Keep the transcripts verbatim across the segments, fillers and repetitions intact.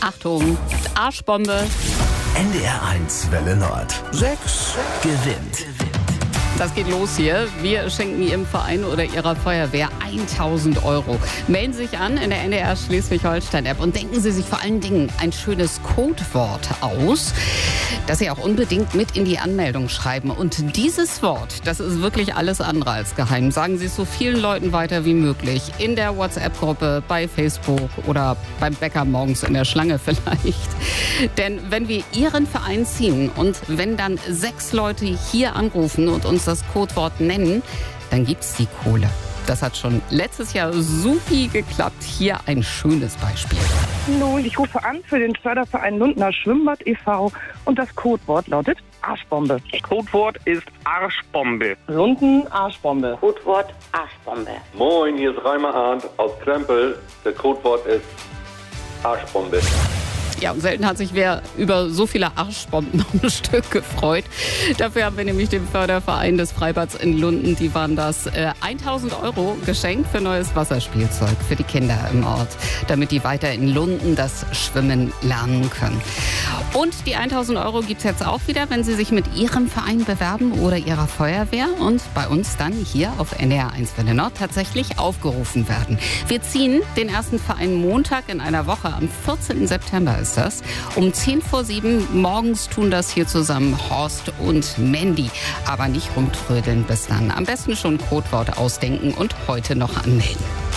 Achtung, Arschbombe. N D R eins Welle Nord. Sechs gewinnt. Das geht los hier. Wir schenken Ihrem Verein oder Ihrer Feuerwehr tausend Euro. Melden Sie sich an in der N D R Schleswig-Holstein-App und denken Sie sich vor allen Dingen ein schönes Codewort aus, das Sie auch unbedingt mit in die Anmeldung schreiben. Und dieses Wort, das ist wirklich alles andere als geheim. Sagen Sie es so vielen Leuten weiter wie möglich. In der WhatsApp-Gruppe, bei Facebook oder beim Bäcker morgens in der Schlange vielleicht. Denn wenn wir Ihren Verein ziehen und wenn dann sechs Leute hier anrufen und uns das Codewort nennen, dann gibt's die Kohle. Das hat schon letztes Jahr supi geklappt. Hier ein schönes Beispiel. Hallo, ich rufe an für den Förderverein Lundner Schwimmbad e V und das Codewort lautet Arschbombe. Codewort ist Arschbombe. Lunden Arschbombe. Codewort Arschbombe. Moin, hier ist Reimer Arndt aus Krempel. Der Codewort ist Arschbombe. Ja, und selten hat sich wer über so viele Arschbomben am Stück gefreut. Dafür haben wir nämlich dem Förderverein des Freibads in Lunden, die waren das, äh, tausend Euro geschenkt für neues Wasserspielzeug für die Kinder im Ort, damit die weiter in Lunden das Schwimmen lernen können. Und die tausend Euro gibt's jetzt auch wieder, wenn Sie sich mit Ihrem Verein bewerben oder Ihrer Feuerwehr und bei uns dann hier auf N D R eins Welle Nord tatsächlich aufgerufen werden. Wir ziehen den ersten Verein Montag in einer Woche, am vierzehnten September ist das. Um zehn vor sieben morgens tun das hier zusammen Horst und Mandy. Aber nicht rumtrödeln bis dann. Am besten schon Codewort ausdenken und heute noch anmelden.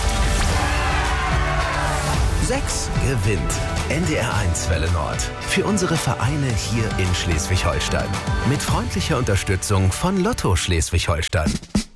Sechs gewinnt. N D R eins Welle Nord. Für unsere Vereine hier in Schleswig-Holstein. Mit freundlicher Unterstützung von Lotto Schleswig-Holstein.